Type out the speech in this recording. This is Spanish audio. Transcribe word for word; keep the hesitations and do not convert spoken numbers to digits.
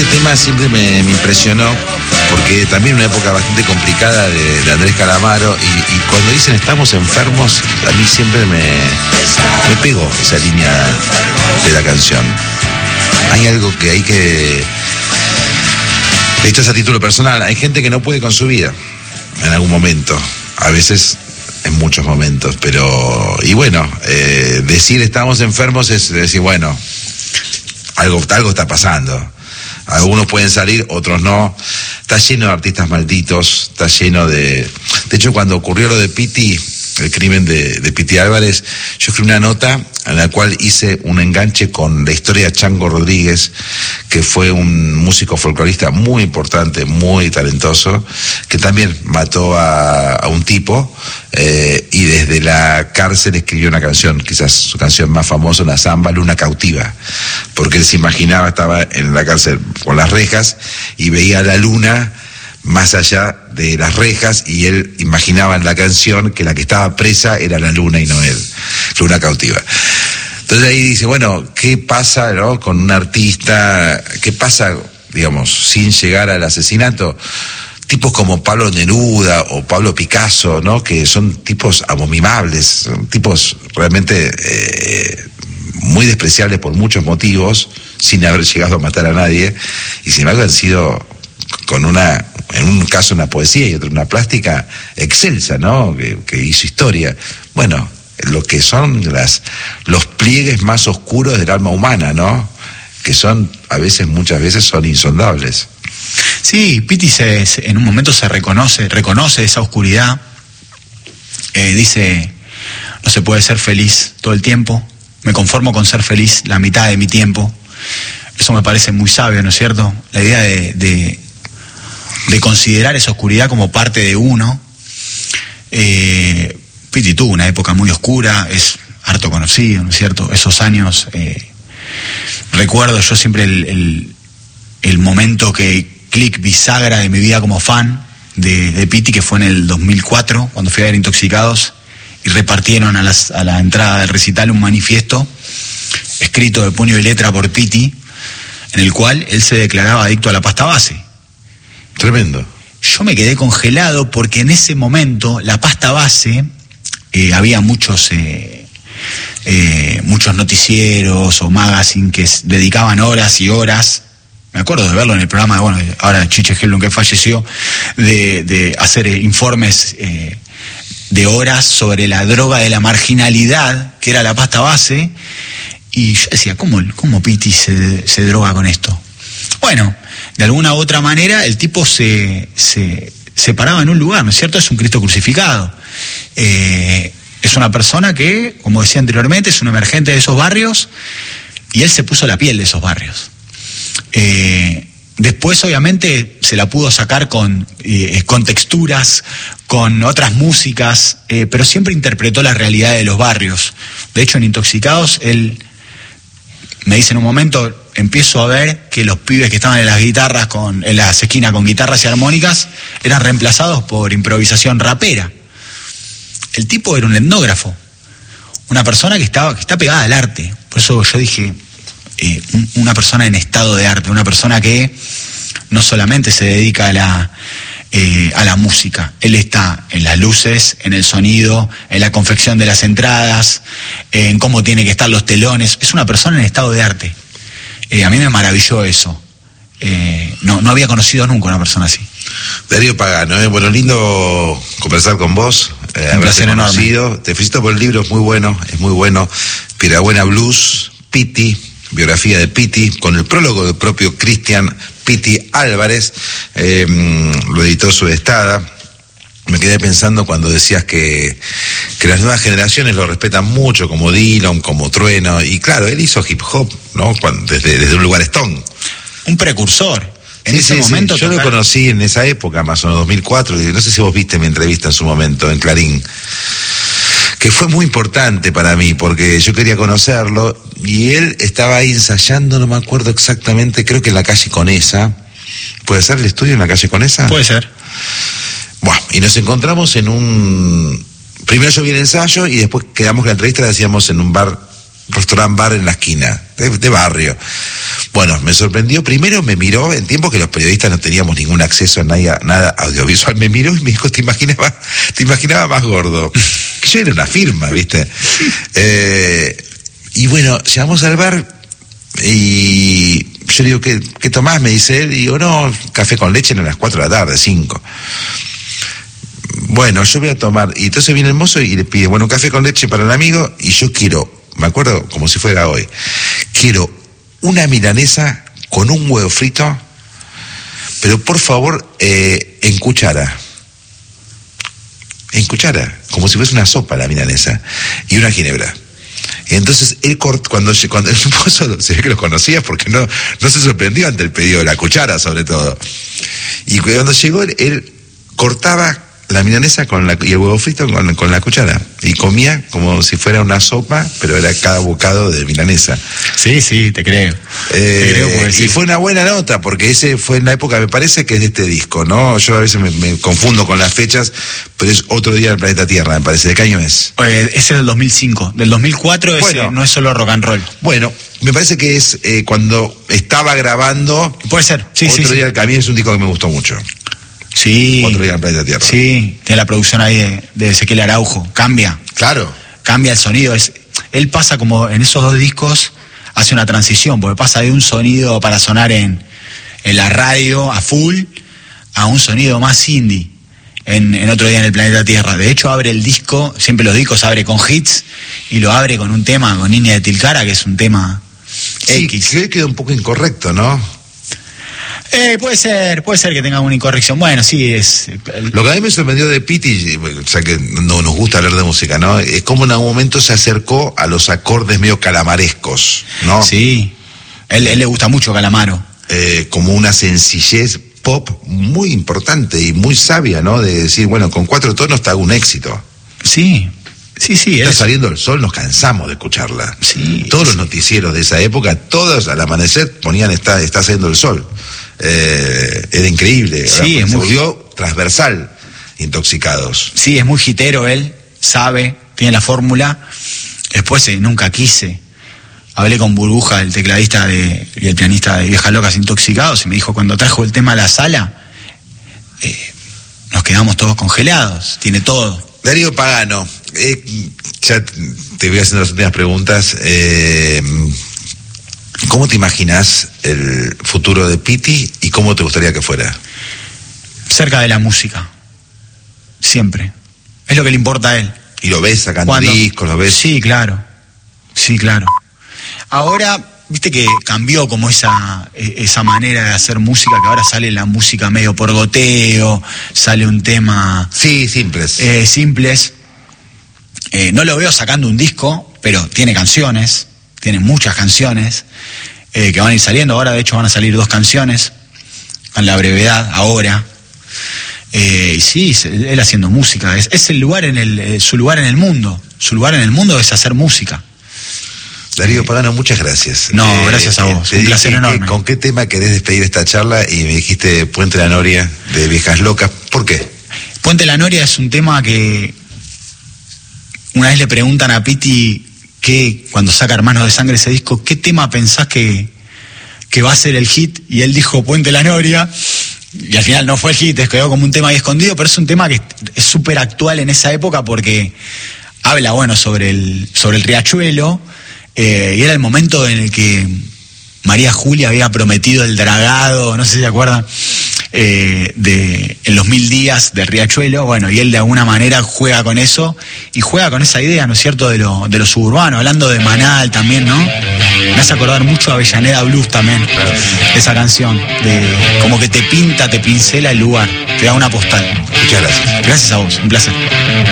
tema siempre me, me impresionó, porque también una época bastante complicada de, de Andrés Calamaro, y, y cuando dicen estamos enfermos, a mí siempre me, me pegó esa línea de la canción. Hay algo que hay que... Esto es a título personal, hay gente que no puede con su vida en algún momento, a veces en muchos momentos, pero... Y bueno, eh, decir estamos enfermos es decir, bueno, algo, algo está pasando. Algunos pueden salir, otros no. Está lleno de artistas malditos, está lleno de... De hecho, cuando ocurrió lo de Piti, el crimen de, de Piti Álvarez, yo escribí una nota en la cual hice un enganche con la historia de Chango Rodríguez, que fue un músico folclorista muy importante, muy talentoso, que también mató a, a un tipo, eh, y desde la cárcel escribió una canción, quizás su canción más famosa, una samba, Luna Cautiva, porque él se imaginaba, estaba en la cárcel con las rejas y veía la luna más allá de las rejas, y él imaginaba en la canción que la que estaba presa era la luna y no él. Luna Cautiva. Entonces ahí dice, bueno, ¿qué pasa, no, con un artista? ¿Qué pasa, digamos, sin llegar al asesinato? Tipos como Pablo Neruda o Pablo Picasso, ¿no? Que son tipos abominables, son tipos realmente eh, muy despreciables por muchos motivos, sin haber llegado a matar a nadie, y sin embargo han sido con una, en un caso una poesía y otro una plástica excelsa, ¿no? Que, que hizo historia. Bueno, lo que son las, los pliegues más oscuros del alma humana, ¿no? Que son, a veces, muchas veces son insondables. Sí, Piti se, se, en un momento se reconoce, reconoce esa oscuridad, eh, dice, no se puede ser feliz todo el tiempo, me conformo con ser feliz la mitad de mi tiempo. Eso me parece muy sabio, ¿no es cierto? La idea de, de, de considerar esa oscuridad como parte de uno. Eh, Piti tuvo una época muy oscura, es harto conocido, ¿no es cierto? Esos años, eh, recuerdo yo siempre el, el, el momento que clic bisagra de mi vida como fan de, de Piti, que fue en el dos mil cuatro, cuando fui a ver Intoxicados, y repartieron a, las, a la entrada del recital un manifiesto escrito de puño y letra por Piti, en el cual él se declaraba adicto a la pasta base. Tremendo. Yo me quedé congelado porque en ese momento la pasta base, eh, había muchos eh, eh, muchos noticieros o magazine que dedicaban horas y horas, me acuerdo de verlo en el programa, bueno, ahora Chiche Helblum, que falleció, de, de hacer eh, informes eh, de horas sobre la droga de la marginalidad, que era la pasta base. Y yo decía, ¿cómo, cómo Piti se, se droga con esto? Bueno, de alguna u otra manera el tipo se, se, se paraba en un lugar, ¿no es cierto? Es un Cristo crucificado. Eh, es una persona que, como decía anteriormente, es un emergente de esos barrios, y él se puso la piel de esos barrios. Eh, después, obviamente, se la pudo sacar con, eh, con texturas, con otras músicas, eh, pero siempre interpretó la realidad de los barrios. De hecho, en Intoxicados, él... me dice en un momento, empiezo a ver que los pibes que estaban en las guitarras, con, en las esquinas con guitarras y armónicas, eran reemplazados por improvisación rapera. El tipo era un etnógrafo, una persona que, estaba, que está pegada al arte. Por eso yo dije, eh, un, una persona en estado de arte, una persona que no solamente se dedica a la, eh, a la música, él está en las luces, en el sonido, en la confección de las entradas, en cómo tienen que estar los telones. Es una persona en estado de arte. Eh, a mí me maravilló eso. Eh, no, no había conocido nunca una persona así. Darío Pagano, ¿eh? Bueno, lindo conversar con vos, eh, un placer conocido. Enorme. Te felicito por el libro, es muy bueno, es muy bueno. Pirabuena Blues, Piti, biografía de Piti, con el prólogo del propio Cristian Piti Álvarez, eh, lo editó Sudestada. Me quedé pensando cuando decías que, que las nuevas generaciones lo respetan mucho, como Dylan, como Trueno, y claro, él hizo hip hop, ¿no? Cuando, desde, desde un lugar Stone. Un precursor. En sí, ese sí, momento sí. Yo tocar... lo conocí en esa época, más o menos dos mil cuatro, y no sé si vos viste mi entrevista en su momento en Clarín, que fue muy importante para mí, porque yo quería conocerlo, y él estaba ahí ensayando, no me acuerdo exactamente, creo que en la calle Conesa. ¿Puede ser el estudio en la calle Conesa? Puede ser. Bueno, y nos encontramos en un... Primero yo vi el ensayo y después quedamos que la entrevista la hacíamos en un bar restaurant bar en la esquina, de, de barrio. Bueno, me sorprendió, primero me miró, en tiempos que los periodistas no teníamos ningún acceso a nada, nada audiovisual, me miró y me dijo, te imaginaba, te imaginaba más gordo. Que yo era una firma, ¿viste? Eh, y bueno, llegamos al bar y yo le digo, ¿qué, qué tomás? Me dice él, y digo, no, café con leche a las cuatro de la tarde, cinco. Bueno, yo voy a tomar, y entonces viene el mozo y le pide, bueno, un café con leche para el amigo, y yo quiero, me acuerdo como si fuera hoy, quiero una milanesa con un huevo frito, pero por favor, eh, en cuchara. En cuchara, como si fuese una sopa la milanesa, y una ginebra. Entonces él cort, cuando, cuando el mozo se ve que lo conocía porque no, no se sorprendió ante el pedido de la cuchara sobre todo. Y cuando llegó él, él cortaba la milanesa con la, y el huevo frito con, con la cuchara. Y comía como si fuera una sopa, pero era cada bocado de milanesa. Sí, sí, te creo. Eh, te creo porque y sí. Fue una buena nota, porque ese fue en la época, me parece que es de este disco, ¿no? Yo a veces me, me confundo con las fechas, pero es Otro Día del Planeta Tierra, me parece. ¿De qué año es? Eh, ese es del dos mil cinco. Del dos mil cuatro ese Bueno. no es solo rock and roll. Bueno, me parece que es eh, cuando estaba grabando. Puede ser, sí, Otro sí. Día sí. del Camino, es un disco que me gustó mucho. Sí. Otro Día del Planeta Tierra. Sí, tiene la producción ahí de, de Ezequiel Araujo. Cambia, Claro. cambia el sonido. Es, él pasa como en esos dos discos, hace una transición, porque pasa de un sonido para sonar en, en la radio a full a un sonido más indie en, en Otro Día en el Planeta Tierra. De hecho, abre el disco, siempre los discos abre con hits, y lo abre con un tema, con Niña de Tilcara, que es un tema Sí, X. creo que quedó un poco incorrecto, ¿no? Eh, puede ser, puede ser que tenga una incorrección. Bueno, sí, es... Lo que a mí me sorprendió de Piti, o sea que no nos gusta hablar de música, ¿no? Es como en algún momento se acercó a los acordes medio calamarescos, ¿no? Sí, él, él le gusta mucho Calamaro. Eh, como una sencillez pop muy importante y muy sabia, ¿no? De decir, bueno, con cuatro tonos te hago un éxito. Sí, sí, sí. Está él es- saliendo el sol, nos cansamos de escucharla. Sí. Todos los noticieros de esa época, todos al amanecer ponían está, está saliendo el sol. Eh, era increíble. Sí, ¿verdad? es Se muy- volvió transversal, Intoxicados. Sí, es muy jitero él, sabe, tiene la fórmula. Después eh, nunca quise. Hablé con Burbuja, el tecladista de, y el pianista de Viejas Locas Intoxicados, y me dijo, cuando trajo el tema a la sala, eh, nos quedamos todos congelados, tiene todo. Darío Pagano, eh, ya te voy haciendo las últimas preguntas. Eh, ¿Cómo te imaginas el futuro de Piti y cómo te gustaría que fuera? Cerca de la música, siempre. Es lo que le importa a él. ¿Y lo ves sacando Cuando- discos, lo ves? Sí, claro. Sí, claro. Ahora, viste que cambió como esa, eh, esa manera de hacer música, que ahora sale la música medio por goteo, sale un tema Sí, simples. eh, simples. Eh, no lo veo sacando un disco, pero tiene canciones, tiene muchas canciones eh, que van a ir saliendo. Ahora, de hecho, van a salir dos canciones, en la brevedad, ahora. Eh, y sí, se- él haciendo música, es, es el lugar en el, eh, su lugar en el mundo. Su lugar en el mundo es hacer música. Darío Pagano, muchas gracias. No, gracias a vos, te un dije placer que- enorme. ¿Con qué tema querés despedir esta charla? Y me dijiste Puente la Noria de Viejas Locas. ¿Por qué? Puente la Noria es un tema que una vez le preguntan a Piti que cuando saca Hermanos de Sangre ese disco, ¿qué tema pensás que, que va a ser el hit? Y él dijo Puente la Noria, y al final no fue el hit, quedó como un tema ahí escondido, pero es un tema que es súper actual en esa época porque habla, bueno, sobre el, sobre el riachuelo, eh, y era el momento en el que María Julia había prometido el dragado, no sé si se acuerdan, eh, de en los mil días del riachuelo, bueno, y él de alguna manera juega con eso, y juega con esa idea, ¿no es cierto?, de lo, de lo suburbano, hablando de Manal también, ¿no? Me hace acordar mucho a Avellaneda Blues también, esa canción, de como que te pinta, te pincela el lugar, te da una postal. Muchas gracias. Gracias a vos, un placer.